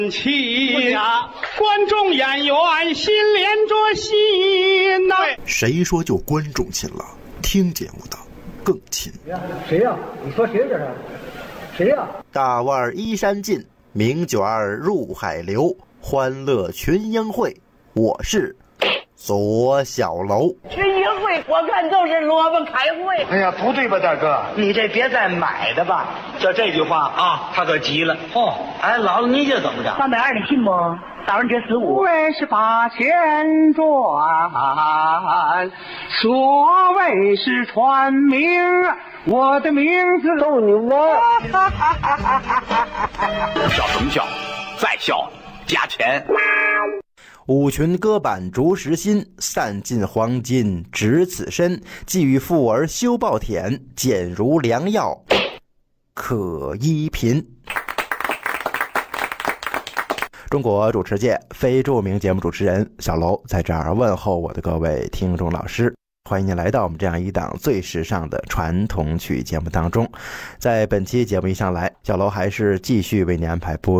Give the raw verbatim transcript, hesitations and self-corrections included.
起观众演员心连着心呐、啊。 谁说就观众亲了？听节目的更亲。 谁呀、啊？你说谁这是？谁呀、啊？ 大腕衣衫尽，名卷入海流，欢乐群英会。我是左小楼。 群英会，我看都是萝卜开会。 哎呀，不对吧，大哥？ 你这别再买的吧。 就这句话啊，他可急了。 哦， 哎，姥姥，你这怎么着？ 三百二的信不？早上这十五。 为是八千转，所谓是传名，我的名字逗你玩。 笑什么笑？再笑加钱。 五群歌板逐时新，散尽黄金值此身。寄予妇儿休暴殄，简如良药可医贫。中国主持界非著名节目主持人小楼在这儿问候我的各位听众老师，欢迎您来到我们这样一档最时尚的传统曲节目当中。在本期节目一上来，小楼还是继续为您安排播